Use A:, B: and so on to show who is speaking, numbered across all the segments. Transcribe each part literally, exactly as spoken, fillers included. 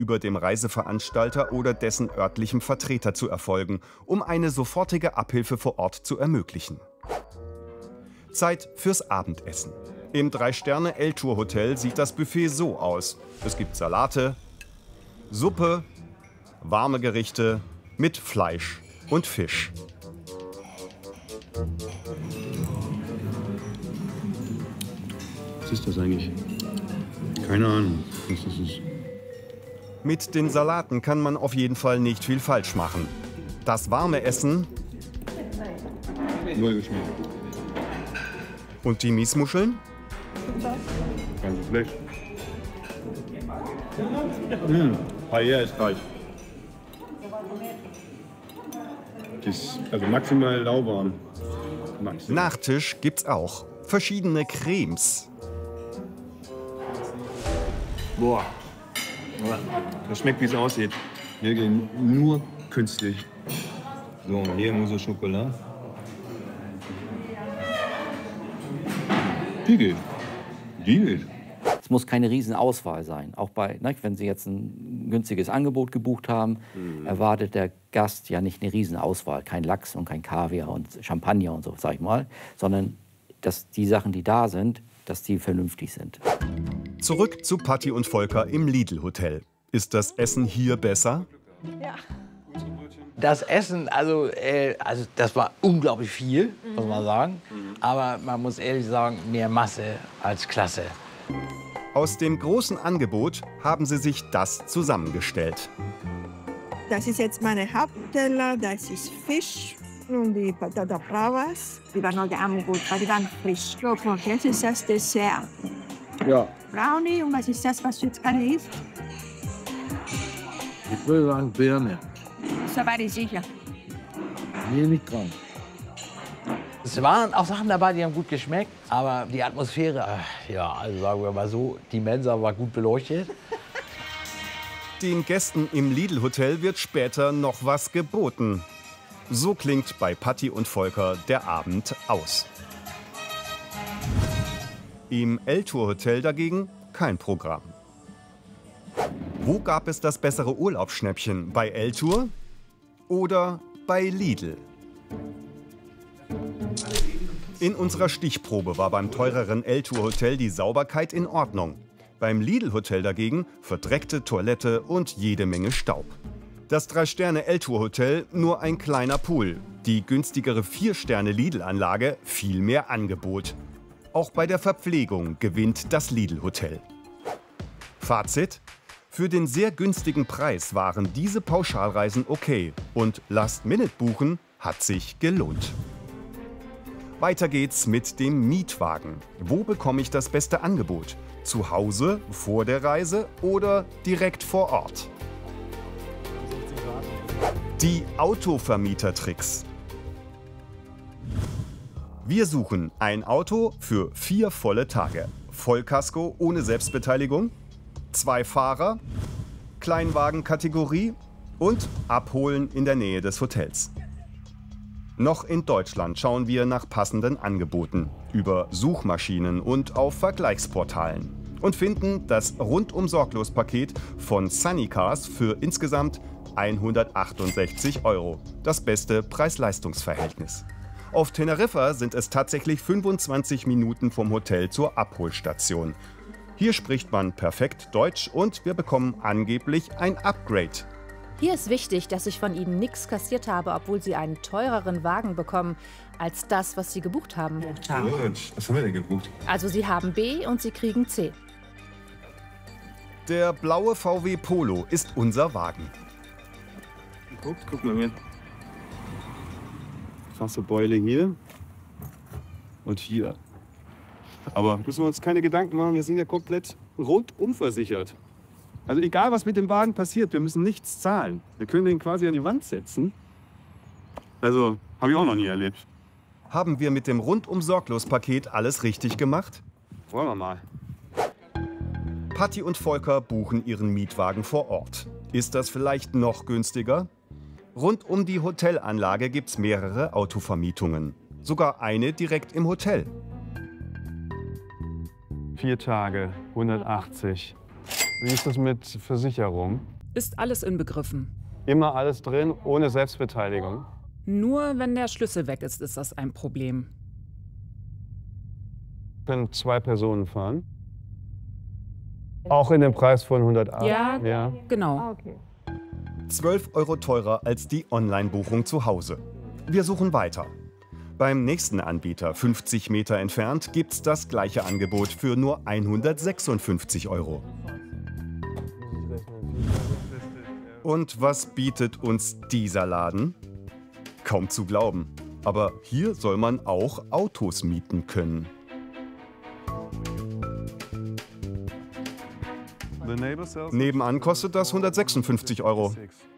A: über dem Reiseveranstalter oder dessen örtlichem Vertreter zu erfolgen, um eine sofortige Abhilfe vor Ort zu ermöglichen. Zeit fürs Abendessen. Im Drei-Sterne-L-Tour-Hotel sieht das Buffet so aus. Es gibt Salate, Suppe, warme Gerichte mit Fleisch und Fisch.
B: Was ist das eigentlich? Keine Ahnung, was das ist.
A: Mit den Salaten kann man auf jeden Fall nicht viel falsch machen. Das warme Essen
B: Null geschmeckt.
A: und die Miesmuscheln?
B: Ganz so schlecht. Mmh, Paella ist kalt. Das ist also maximal lauwarm. Maximal.
A: Nachtisch gibt's auch. Verschiedene Cremes.
B: Boah. Das schmeckt, wie es aussieht. Hier gehen nur künstlich. So, und hier Mousse au Chocolat. Die geht. Die geht.
C: Es muss keine Riesenauswahl sein. Auch bei, ne, wenn Sie jetzt ein günstiges Angebot gebucht haben, mhm. erwartet der Gast ja nicht eine Riesenauswahl. Kein Lachs und kein Kaviar und Champagner und so, sag ich mal. Sondern, dass die Sachen, die da sind, dass die vernünftig sind.
A: Zurück zu Patti und Volker im Lidl-Hotel. Ist das Essen hier besser?
D: Ja.
E: Das Essen, also, äh, also das war unglaublich viel, mhm. muss man sagen. Mhm. Aber man muss ehrlich sagen, mehr Masse als Klasse.
A: Aus dem großen Angebot haben sie sich das zusammengestellt.
D: Das ist jetzt meine Hauptteller, das ist Fisch und die Patata Bravas. Die waren heute Abend gut, weil die waren frisch. So, und jetzt ist das Dessert.
E: Ja.
D: Brownie, und was ist das, was du jetzt gerade isst?
E: Ich würde sagen Birne.
D: Soweit ich sicher.
E: Hier nicht dran. Es waren auch Sachen dabei, die haben gut geschmeckt, aber die Atmosphäre, äh, ja, also sagen wir mal so, die Mensa war gut beleuchtet.
A: Den Gästen im Lidl-Hotel wird später noch was geboten. So klingt bei Patti und Volker der Abend aus. Im L-Tour-Hotel dagegen kein Programm. Wo gab es das bessere Urlaubsschnäppchen? Bei L-Tour oder bei Lidl? In unserer Stichprobe war beim teureren L-Tour-Hotel die Sauberkeit in Ordnung. Beim Lidl-Hotel dagegen verdreckte Toilette und jede Menge Staub. Das Drei-Sterne-L-Tour-Hotel nur ein kleiner Pool. Die günstigere Vier-Sterne-Lidl-Anlage viel mehr Angebot. Auch bei der Verpflegung gewinnt das Lidl-Hotel. Fazit: Für den sehr günstigen Preis waren diese Pauschalreisen okay und Last-Minute-Buchen hat sich gelohnt. Weiter geht's mit dem Mietwagen. Wo bekomme ich das beste Angebot? Zu Hause, vor der Reise oder direkt vor Ort? Die Autovermieter-Tricks. Wir suchen ein Auto für vier volle Tage. Vollkasko ohne Selbstbeteiligung, zwei Fahrer, Kleinwagenkategorie und Abholen in der Nähe des Hotels. Noch in Deutschland schauen wir nach passenden Angeboten über Suchmaschinen und auf Vergleichsportalen und finden das Rundum-Sorglos-Paket von Sunnycars für insgesamt hundertachtundsechzig Euro. Das beste Preis-Leistungs-Verhältnis. Auf Teneriffa sind es tatsächlich fünfundzwanzig Minuten vom Hotel zur Abholstation. Hier spricht man perfekt Deutsch und wir bekommen angeblich ein Upgrade.
F: Hier ist wichtig, dass ich von Ihnen nichts kassiert habe, obwohl Sie einen teureren Wagen bekommen, als das, was Sie gebucht haben.
B: Gut, was haben wir denn gebucht?
F: Also Sie haben B und Sie kriegen C.
A: Der blaue V W Polo ist unser Wagen.
B: Guck, guck mal hier. Beule hier und hier. Aber müssen wir uns keine Gedanken machen, wir sind ja komplett rundum versichert. Also egal, was mit dem Wagen passiert, wir müssen nichts zahlen. Wir können den quasi an die Wand setzen. Also, habe ich auch noch nie erlebt.
A: Haben wir mit dem Rundum-Sorglos-Paket alles richtig gemacht?
B: Wollen wir mal.
A: Patti und Volker buchen ihren Mietwagen vor Ort. Ist das vielleicht noch günstiger? Rund um die Hotelanlage gibt's mehrere Autovermietungen. Sogar eine direkt im Hotel.
B: Vier Tage, hundertachtzig. Wie ist das mit Versicherung?
G: Ist alles inbegriffen.
B: Immer alles drin, ohne Selbstbeteiligung.
G: Nur wenn der Schlüssel weg ist, ist das ein Problem.
B: Können zwei Personen fahren. Auch in dem Preis von hundertacht?
G: Ja,
B: Ja.
G: genau.
A: zwölf Euro teurer als die Online-Buchung zu Hause. Wir suchen weiter. Beim nächsten Anbieter, fünfzig Meter entfernt, gibt's das gleiche Angebot für nur hundertsechsundfünfzig Euro. Und was bietet uns dieser Laden? Kaum zu glauben. Aber hier soll man auch Autos mieten können. Nebenan kostet das hundertsechsundfünfzig Euro.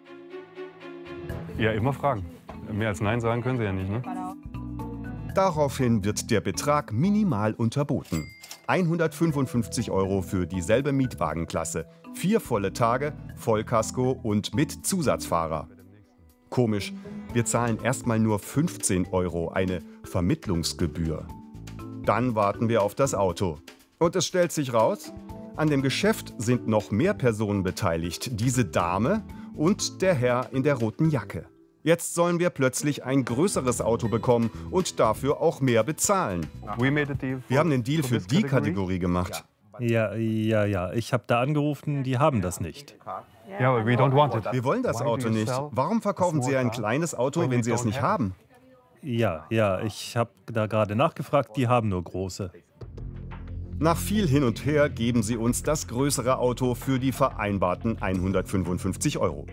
B: Ja, immer fragen. Mehr als Nein sagen können Sie ja nicht, ne?
A: Daraufhin wird der Betrag minimal unterboten. hundertfünfundfünfzig Euro für dieselbe Mietwagenklasse. Vier volle Tage, Vollkasko und mit Zusatzfahrer. Komisch, wir zahlen erstmal nur fünfzehn Euro, eine Vermittlungsgebühr. Dann warten wir auf das Auto. Und es stellt sich raus, an dem Geschäft sind noch mehr Personen beteiligt. Diese Dame und der Herr in der roten Jacke. Jetzt sollen wir plötzlich ein größeres Auto bekommen und dafür auch mehr bezahlen. Wir haben den Deal für die Kategorie gemacht.
H: Ja, ja, ja. Ich habe da angerufen, die haben das nicht.
B: Ja, aber we don't want it.
A: Wir wollen das Auto nicht. Warum verkaufen Sie ein kleines Auto, wenn Sie es nicht haben?
H: Ja, ja, ich habe da gerade nachgefragt, die haben nur große.
A: Nach viel hin und her geben Sie uns das größere Auto für die vereinbarten hundertfünfundfünfzig Euro.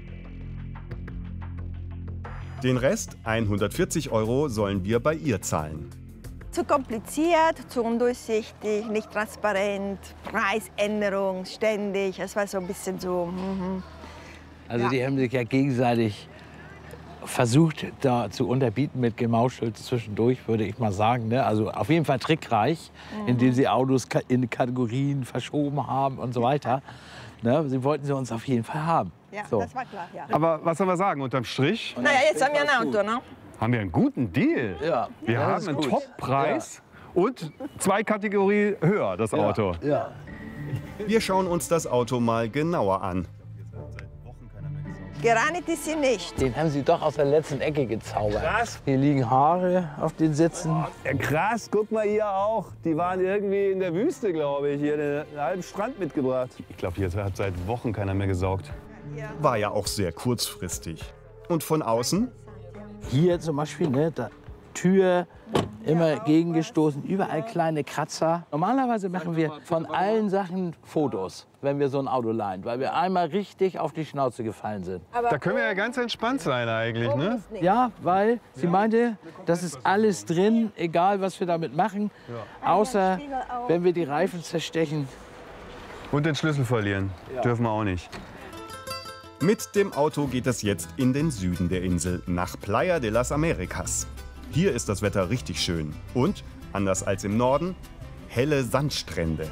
A: Den Rest, hundertvierzig Euro, sollen wir bei ihr zahlen.
D: Zu kompliziert, zu undurchsichtig, nicht transparent, Preisänderung ständig. Es war so ein bisschen so. Mm-hmm.
E: Also
D: Ja.
E: die haben sich ja gegenseitig versucht, da zu unterbieten mit Gemauschel zwischendurch, würde ich mal sagen. Ne? Also auf jeden Fall trickreich,
D: Mhm.
E: indem sie Autos ka- in Kategorien verschoben haben und so weiter. Ne? Sie wollten sie uns auf jeden Fall haben.
D: Ja,
E: So.
D: das war klar. Ja.
B: Aber was soll man sagen, unterm Strich
D: Naja, jetzt haben wir ein Auto, ne?
B: haben wir einen guten Deal.
E: Ja.
B: Wir
E: das
B: haben
E: ist
B: einen
E: gut.
B: Top-Preis und zwei Kategorien höher, das Auto.
E: Ja.
A: Wir schauen uns das Auto mal genauer an.
D: Gereinigt ist sie nicht.
E: Den haben sie doch aus der letzten Ecke gezaubert. Krass. Hier liegen Haare auf den Sitzen.
I: Ja, krass, guck mal hier auch. Die waren irgendwie in der Wüste, glaube ich. Hier einen halben Strand mitgebracht.
B: Ich glaube, hier hat seit Wochen keiner mehr gesaugt.
A: War ja auch sehr kurzfristig. Und von außen?
E: Hier zum Beispiel, ne, da, Tür immer gegengestoßen, überall kleine Kratzer. Normalerweise machen wir von allen Sachen Fotos, wenn wir so ein Auto leihen, weil wir einmal richtig auf die Schnauze gefallen sind.
B: Da können wir ja ganz entspannt sein eigentlich, ne?
E: Ja, weil sie meinte, das ist alles drin, egal was wir damit machen, außer wenn wir die Reifen zerstechen.
B: Und den Schlüssel verlieren. Dürfen wir auch nicht.
A: Mit dem Auto geht es jetzt in den Süden der Insel, nach Playa de las Americas. Hier ist das Wetter richtig schön. Und, anders als im Norden, helle Sandstrände.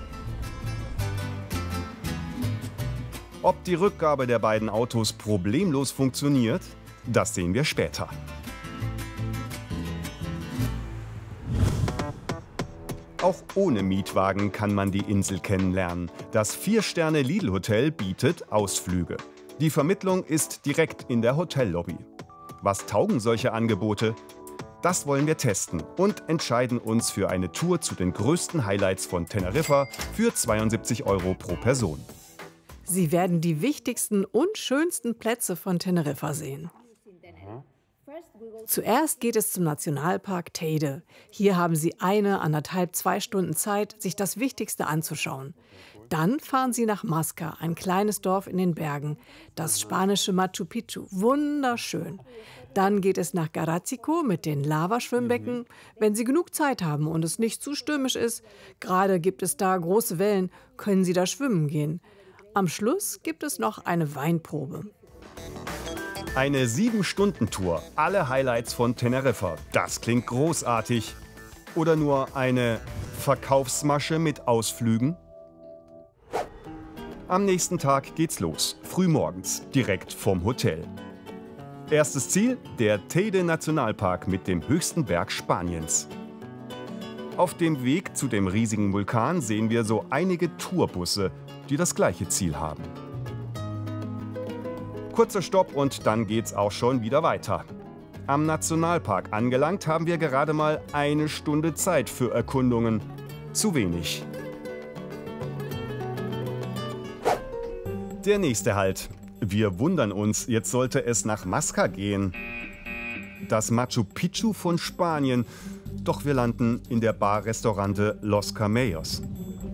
A: Ob die Rückgabe der beiden Autos problemlos funktioniert, das sehen wir später. Auch ohne Mietwagen kann man die Insel kennenlernen. Das Vier-Sterne-Lidl-Hotel bietet Ausflüge. Die Vermittlung ist direkt in der Hotellobby. Was taugen solche Angebote? Das wollen wir testen und entscheiden uns für eine Tour zu den größten Highlights von Teneriffa für zweiundsiebzig Euro pro Person.
J: Sie werden die wichtigsten und schönsten Plätze von Teneriffa sehen. Zuerst geht es zum Nationalpark Teide. Hier haben Sie eine, anderthalb, zwei Stunden Zeit, sich das Wichtigste anzuschauen. Dann fahren Sie nach Masca, ein kleines Dorf in den Bergen. Das spanische Machu Picchu, wunderschön. Dann geht es nach Garazico mit den Lavaschwimmbecken. Wenn Sie genug Zeit haben und es nicht zu stürmisch ist, gerade gibt es da große Wellen, können Sie da schwimmen gehen. Am Schluss gibt es noch eine Weinprobe.
A: Eine sieben-Stunden-Tour, alle Highlights von Teneriffa. Das klingt großartig. Oder nur eine Verkaufsmasche mit Ausflügen? Am nächsten Tag geht's los, frühmorgens, direkt vom Hotel. Erstes Ziel, der Teide Nationalpark mit dem höchsten Berg Spaniens. Auf dem Weg zu dem riesigen Vulkan sehen wir so einige Tourbusse, die das gleiche Ziel haben. Kurzer Stopp und dann geht's auch schon wieder weiter. Am Nationalpark angelangt haben wir gerade mal eine Stunde Zeit für Erkundungen. Zu wenig. Der nächste Halt. Wir wundern uns, jetzt sollte es nach Masca gehen. Das Machu Picchu von Spanien. Doch wir landen in der Bar-Restaurante Los Camellos.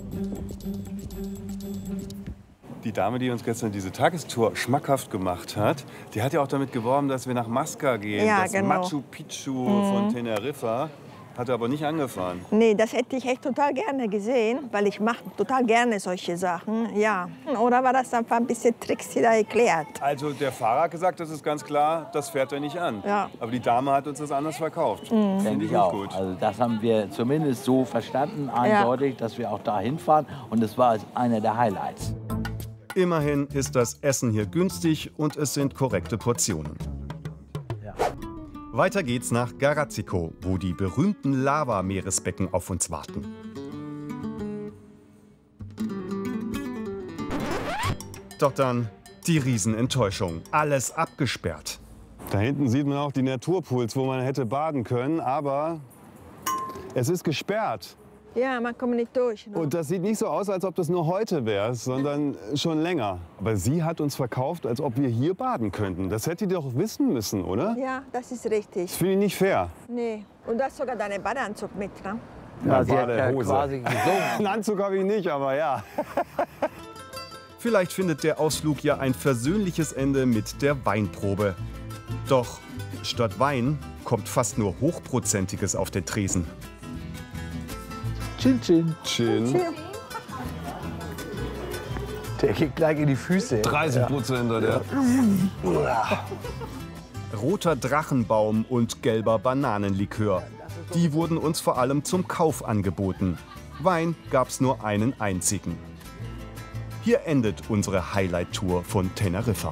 B: Die Dame, die uns gestern diese Tagestour schmackhaft gemacht hat, die hat ja auch damit geworben, dass wir nach Masca gehen.
D: Ja,
B: das
D: genau.
B: Machu Picchu
D: Mhm.
B: von Teneriffa. Hat er aber nicht angefahren.
D: Nee, das hätte ich echt total gerne gesehen, weil ich mache total gerne solche Sachen. Ja. Oder war das einfach ein bisschen Tricks da erklärt?
B: Also der Fahrer hat gesagt, das ist ganz klar, das fährt er nicht an.
D: Ja.
B: Aber die Dame hat uns das anders verkauft.
E: Mhm.
B: Finde
E: Denke
B: ich
E: ich
B: nicht
E: auch.
B: gut.
E: Also das haben wir zumindest so verstanden, eindeutig, dass wir auch da hinfahren. Und das war einer der Highlights.
A: Immerhin ist das Essen hier günstig und es sind korrekte Portionen. Weiter geht's nach Garazzico, wo die berühmten Lava-Meeresbecken auf uns warten. Doch dann die Riesenenttäuschung. Alles abgesperrt.
B: Da hinten sieht man auch die Naturpools, wo man hätte baden können, aber es ist gesperrt.
D: Ja, man kommt nicht durch. Ne?
B: Und das sieht nicht so aus, als ob das nur heute wäre, sondern schon länger. Aber sie hat uns verkauft, als ob wir hier baden könnten. Das hätte die doch wissen müssen, oder?
D: Ja, das ist richtig.
B: Das finde ich nicht fair.
D: Nee. Und du hast sogar deinen Badeanzug mit, ne?
B: Ja,
E: sie hat ja
B: Badehose.
E: quasi gesungen.
B: Einen Anzug habe ich nicht, aber ja.
A: Vielleicht findet der Ausflug ja ein versöhnliches Ende mit der Weinprobe. Doch statt Wein kommt fast nur Hochprozentiges auf den Tresen.
E: Chin Chin.
B: Chin.
E: Der geht gleich in die Füße.
B: dreißig Prozent hat er.
A: Roter Drachenbaum und gelber Bananenlikör. Die wurden uns vor allem zum Kauf angeboten. Wein gab's nur einen einzigen. Hier endet unsere Highlight-Tour von Teneriffa.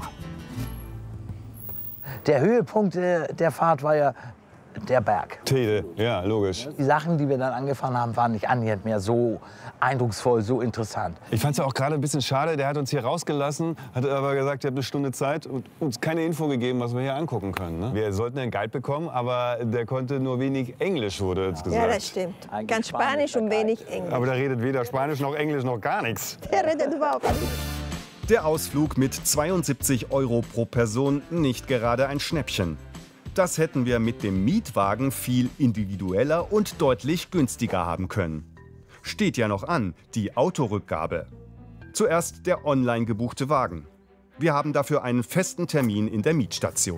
E: Der Höhepunkt der, der Fahrt war ja der Berg.
B: Tede, ja, logisch.
E: Die Sachen, die wir dann angefahren haben, waren nicht annähernd mehr so eindrucksvoll, so interessant.
B: Ich fand es ja auch gerade ein bisschen schade, der hat uns hier rausgelassen, hat aber gesagt, ihr habt eine Stunde Zeit und uns keine Info gegeben, was wir hier angucken können. Ne? Wir sollten einen Guide bekommen, aber der konnte nur wenig Englisch, wurde uns gesagt.
D: Ja, das stimmt. Ganz Spanisch und wenig Englisch.
B: Aber der redet weder Spanisch noch Englisch noch gar nichts.
D: Der redet überhaupt nicht.
A: Der Ausflug mit zweiundsiebzig Euro pro Person nicht gerade ein Schnäppchen. Das hätten wir mit dem Mietwagen viel individueller und deutlich günstiger haben können. Steht ja noch an, die Autorückgabe. Zuerst der online gebuchte Wagen. Wir haben dafür einen festen Termin in der Mietstation.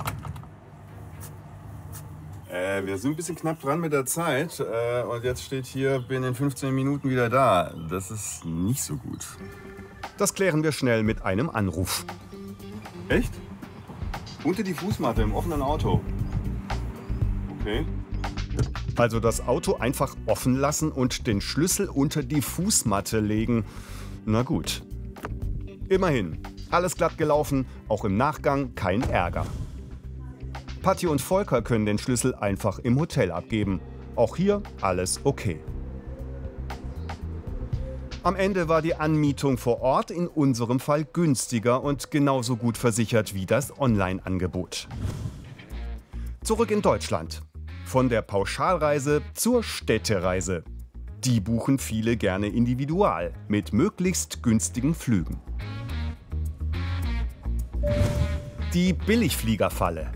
B: Äh, wir sind ein bisschen knapp dran mit der Zeit äh, und jetzt steht hier, bin in fünfzehn Minuten wieder da. Das ist nicht so gut.
A: Das klären wir schnell mit einem Anruf.
B: Echt? Unter die Fußmatte im offenen Auto. Okay.
A: Also das Auto einfach offen lassen und den Schlüssel unter die Fußmatte legen. Na gut. Immerhin, alles glatt gelaufen, auch im Nachgang kein Ärger. Patti und Volker können den Schlüssel einfach im Hotel abgeben. Auch hier alles okay. Am Ende war die Anmietung vor Ort in unserem Fall günstiger und genauso gut versichert wie das Online-Angebot. Zurück in Deutschland. Von der Pauschalreise zur Städtereise. Die buchen viele gerne individual, mit möglichst günstigen Flügen. Die Billigfliegerfalle.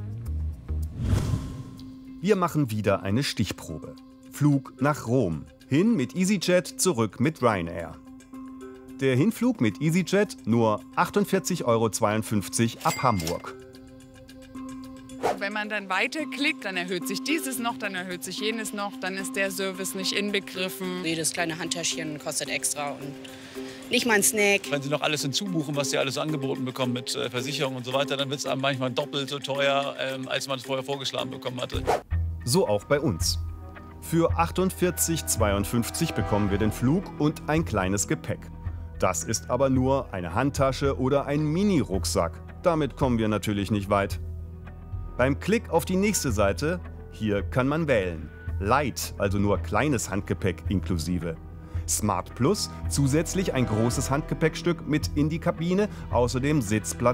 A: Wir machen wieder eine Stichprobe. Flug nach Rom. Hin mit EasyJet, zurück mit Ryanair. Der Hinflug mit EasyJet nur achtundvierzig Euro zweiundfünfzig ab Hamburg.
K: Wenn man dann weiterklickt, dann erhöht sich dieses noch, dann erhöht sich jenes noch, dann ist der Service nicht inbegriffen.
L: Jedes kleine Handtäschchen kostet extra und nicht mal ein Snack.
M: Wenn Sie noch alles hinzubuchen, was Sie alles angeboten bekommen mit äh, Versicherung und so weiter, dann wird es einem manchmal doppelt so teuer, ähm, als man es vorher vorgeschlagen bekommen hatte.
A: So auch bei uns. Für achtundvierzig Euro zweiundfünfzig bekommen wir den Flug und ein kleines Gepäck. Das ist aber nur eine Handtasche oder ein Mini-Rucksack. Damit kommen wir natürlich nicht weit. Beim Klick auf die nächste Seite, hier kann man wählen. Light, also nur kleines Handgepäck inklusive. Smart Plus, zusätzlich ein großes Handgepäckstück mit in die Kabine, außerdem Sitzplatz